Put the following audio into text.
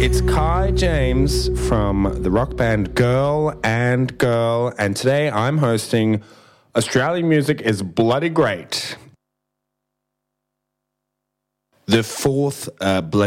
It's Kai James from the rock band Girl and Girl, and today I'm hosting Australian Music is Bloody Great. The fourth Bloody